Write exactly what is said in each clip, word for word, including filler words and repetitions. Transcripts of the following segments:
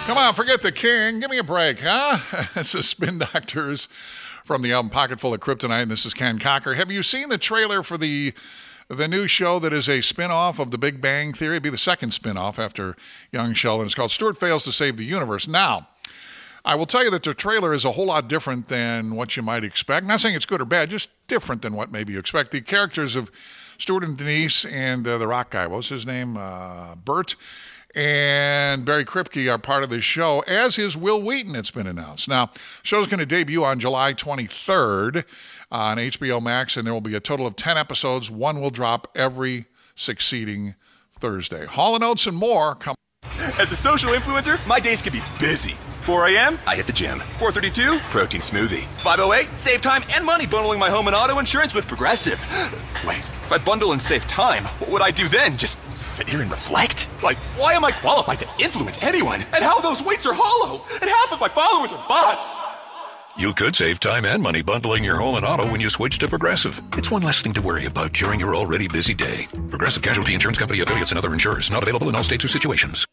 Come on, forget the king. Give me a break, huh? This is Spin Doctors from the album Pocketful of Kryptonite, and this is Ken Cocker. Have you seen the trailer for the the new show that is a spin-off of The Big Bang Theory? It'd be the second spin-off after Young Sheldon. It's called Stuart Fails to Save the Universe. Now, I will tell you that the trailer is a whole lot different than what you might expect. Not saying it's good or bad, just different than what maybe you expect. The characters of Stuart and Denise and uh, the rock guy, what was his name? Uh, Bert. And Barry Kripke are part of this show, as is Will Wheaton, it's been announced. Now, the show's going to debut on July twenty-third on H B O Max, and there will be a total of ten episodes. One will drop every succeeding Thursday. Hall and Oates and more come. As a social influencer, my days can be busy. four a.m., I hit the gym. four thirty-two, protein smoothie. five oh eight, save time and money bundling my home and auto insurance with Progressive. Wait, if I bundle and save time, what would I do then? Just sit here and reflect? Like, why am I qualified to influence anyone? And how those weights are hollow? And half of my followers are bots? You could save time and money bundling your home and auto when you switch to Progressive. It's one less thing to worry about during your already busy day. Progressive Casualty Insurance Company, affiliates, and other insurers. Not available in all states or situations.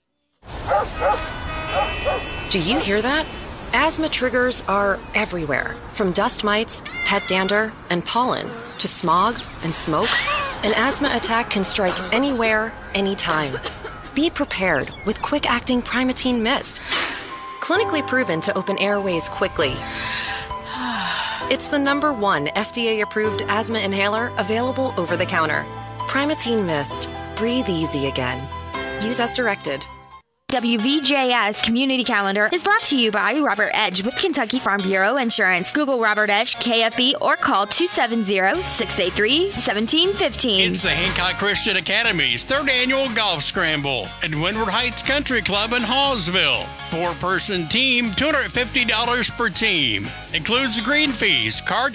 Do you hear that? Asthma triggers are everywhere, from dust mites, pet dander, and pollen, to smog and smoke. An asthma attack can strike anywhere, anytime. Be prepared with quick-acting Primatene Mist. Clinically proven to open airways quickly. It's the number one F D A-approved asthma inhaler available over the counter. Primatene Mist. Breathe easy again. Use as directed. W V J S Community Calendar is brought to you by Robert Edge with Kentucky Farm Bureau Insurance. Google Robert Edge, K F B, or call two seven zero, six eight three, one seven one five. It's the Hancock Christian Academy's third annual golf scramble at Windward Heights Country Club in Hallsville. Four-person team, two hundred fifty dollars per team. Includes green fees, cart